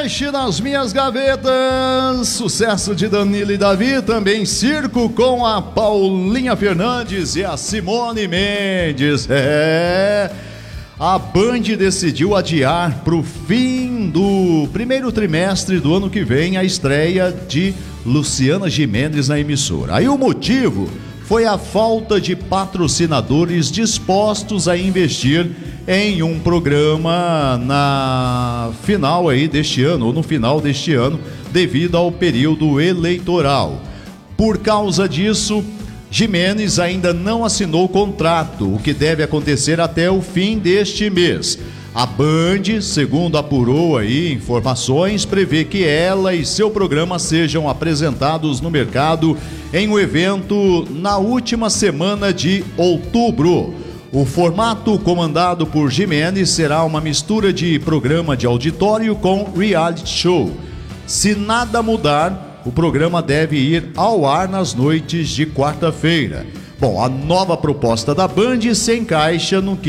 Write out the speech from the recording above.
Mexe nas minhas gavetas, sucesso de Danilo e Davi, também circo com a Paulinha Fernandes e a Simone Mendes. A Band decidiu adiar para o fim do primeiro trimestre do ano que vem a estreia de Luciana Gimenez na emissora. Aí o motivo foi a falta de patrocinadores dispostos a investir em um programa na final aí deste ano, ou no final deste ano, devido ao período eleitoral. Por causa disso, Gimenez ainda não assinou o contrato, o que deve acontecer até o fim deste mês. A Band, segundo apurou aí informações, prevê que ela e seu programa sejam apresentados no mercado em um evento na última semana de outubro. O formato comandado por Gimenez será uma mistura de programa de auditório com reality show. Se nada mudar, o programa deve ir ao ar nas noites de quarta-feira. Bom, a nova proposta da Band se encaixa no que